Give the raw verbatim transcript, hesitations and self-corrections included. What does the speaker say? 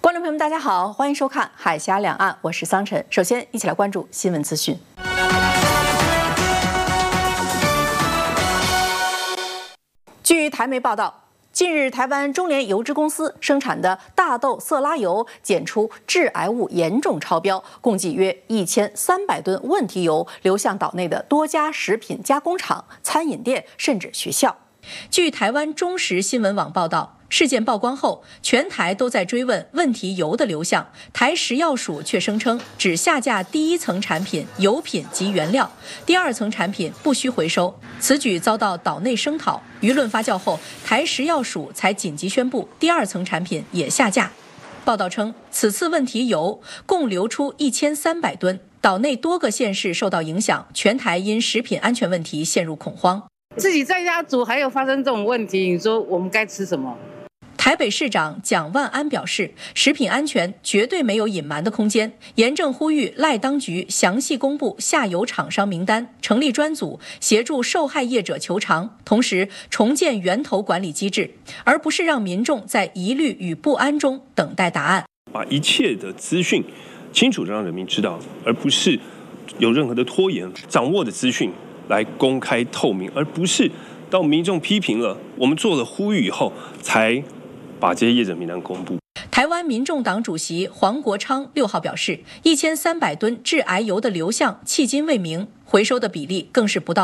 观众朋友们，大家好，欢迎收看《海峡两岸》，我是桑晨。首先，一起来关注新闻资讯。据台媒报道，近日台湾中联油脂公司生产的大豆色拉油检出致癌物严重超标，共计约一千三百吨问题油流向岛内的多家食品加工厂、餐饮店，甚至学校。据台湾中时新闻网报道，事件曝光后，全台都在追问问题油的流向，台食药署却声称只下架第一层产品油品及原料，第二层产品不需回收。此举遭到岛内声讨，舆论发酵后，台食药署才紧急宣布第二层产品也下架。报道称，此次问题油共流出一千三百吨，岛内多个县市受到影响，全台因食品安全问题陷入恐慌。 自己在家煮还有发生这种问题，你说我们该吃什么？ 台北市长蒋万安表示，食品安全绝对没有隐瞒的空间，严正呼吁赖当局详细公布下游厂商名单，成立专组协助受害业者求偿，同时重建源头管理机制，而不是让民众在疑虑与不安中等待答案。 把一切的资讯清楚地让人民知道，而不是有任何的拖延，掌握的资讯来公开透明，而不是到民众批评了，我们做了呼吁以后才把这些业者名单公布。 台湾民众党主席黄国昌六号表示，一千三百吨致癌油的流向迄今未明，回收的比例更是不到